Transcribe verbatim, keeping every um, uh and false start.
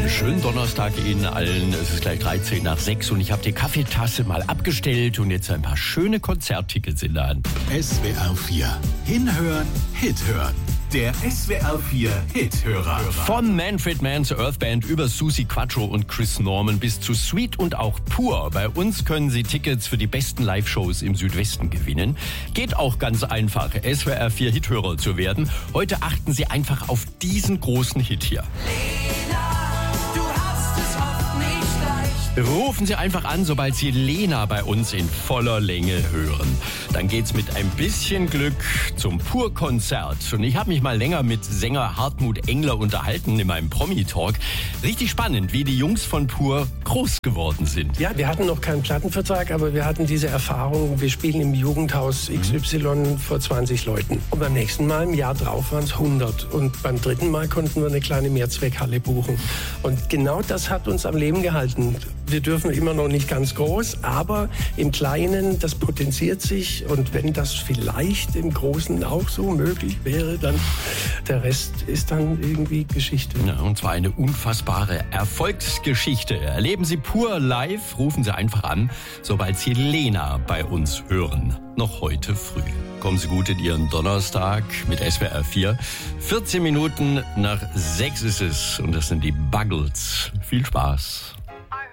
Schönen Donnerstag Ihnen allen. Es ist gleich dreizehn nach sechs und ich habe die Kaffeetasse mal abgestellt und jetzt ein paar schöne Konzerttickets in der Hand. S W R vier. Hinhören, Hit hören. Der S W R vier Hithörer. Von Manfred Mann's Earthband über Suzi Quatro und Chris Norman bis zu Sweet und auch Pur. Bei uns können Sie Tickets für die besten Live-Shows im Südwesten gewinnen. Geht auch ganz einfach, S W R vier Hithörer zu werden. Heute achten Sie einfach auf diesen großen Hit hier. Rufen Sie einfach an, sobald Sie Lena bei uns in voller Länge hören. Dann geht's mit ein bisschen Glück zum Pur-Konzert. Und ich habe mich mal länger mit Sänger Hartmut Engler unterhalten in meinem Promi-Talk. Richtig spannend, wie die Jungs von Pur groß geworden sind. Ja, wir hatten noch keinen Plattenvertrag, aber wir hatten diese Erfahrung. Wir spielen im Jugendhaus X Y vor zwanzig Leuten. Und beim nächsten Mal, im Jahr drauf, waren es hundert. Und beim dritten Mal konnten wir eine kleine Mehrzweckhalle buchen. Und genau das hat uns am Leben gehalten. Wir dürfen immer noch nicht ganz groß, aber im Kleinen, das potenziert sich. Und wenn das vielleicht im Großen auch so möglich wäre, dann der Rest ist dann irgendwie Geschichte. Ja, und zwar eine unfassbare Erfolgsgeschichte. Erleben Sie Pur live, rufen Sie einfach an, sobald Sie Lena bei uns hören. Noch heute früh. Kommen Sie gut in Ihren Donnerstag mit S W R vier. vierzehn Minuten nach sechs ist es und das sind die Buggles. Viel Spaß.